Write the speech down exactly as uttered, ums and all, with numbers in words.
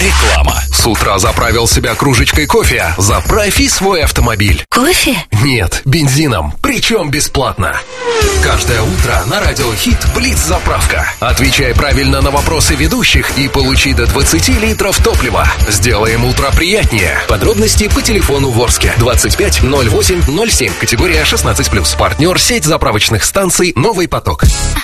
Реклама. С утра заправил себя кружечкой кофе. Заправь и свой автомобиль. Кофе? Нет, бензином. Причем бесплатно. Каждое утро на Радио Хит Блиц-заправка. Отвечай правильно на вопросы ведущих и получи до двадцати литров топлива. Сделаем утро приятнее. Подробности по телефону в Орске. двадцать пять ноль восемь ноль семь. Категория шестнадцать плюс. Партнер сеть заправочных станций «Новый поток».